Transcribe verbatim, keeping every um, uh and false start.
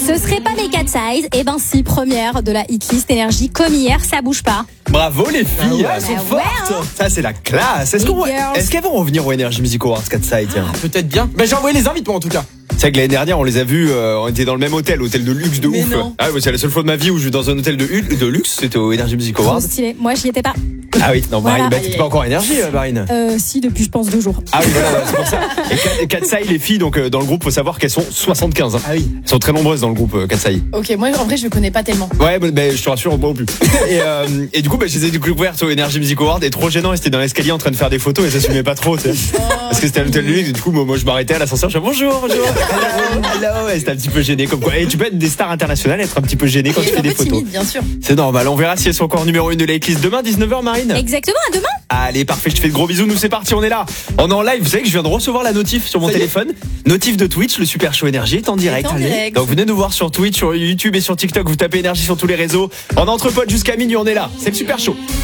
Ce serait pas les Cat Size. Eh ben si, première de la hitlist énergie comme hier, ça bouge pas. Bravo les filles, Ah ouais, elles sont bah fortes. ouais, hein. Ça c'est la classe. Est-ce, Les qu'on... girls. Est-ce qu'elles vont revenir au Energy Music Awards Cat Side tiens. Ah, peut-être bien. Bah, j'ai envoyé les invites, moi, en tout cas. C'est vrai que l'année dernière on les a vus, euh, on était dans le même hôtel, hôtel de luxe de Mais ouf. non. Ah ouais, c'est la seule fois de ma vie où je vais dans un hôtel de, hu- de luxe, c'était au Energy Music Trop Awards. stylé. Moi, j'y étais pas. Ah oui, non, Marine, Voilà. bah, t'étais pas encore énergie, euh, Marine. Euh, si, depuis, je pense, deux jours. Ah oui, voilà, c'est pour ça. Et Cat- Cat Side, les filles, donc euh, dans le groupe, faut savoir qu'elles sont soixante-quinze. Hein. Ah oui. Elles sont très nombreuses dans le groupe euh, Cat Side. Ok, moi en vrai je connais pas tellement. Ouais, bah, bah, je te rassure, moi non plus. Et, euh, et du coup, bah, je les ai découvertes au Energy Music Awards et trop gênant, et c'était dans l'escalier en train de faire des photos et ça s'assumait pas trop, tu sais. Parce que c'était à l'hôtel de luxe, et du coup, moi, moi je m'arrêtais à l'ascenseur, je disais bonjour, bonjour. Hello, ouais, c'était un petit peu gêné comme quoi. Et tu peux être des stars internationales, être un petit peu gêné quand Et tu un fais des peu photos. timide, bien sûr. C'est normal, on verra si elles sont encore numéro une de la hitlist demain, dix-neuf heures, Marine. Exactement, à demain. Allez, parfait, je te fais de gros bisous, nous c'est parti, on est là. On est en live, vous savez que je viens de recevoir la notif sur mon Ça y est. téléphone. Notif de Twitch, le Super Show Énergie est en direct. en Allez. direct. Donc venez nous voir sur Twitch, sur YouTube et sur TikTok, vous tapez Énergie sur tous les réseaux. En entre potes jusqu'à minuit, on est là, c'est le Super Show.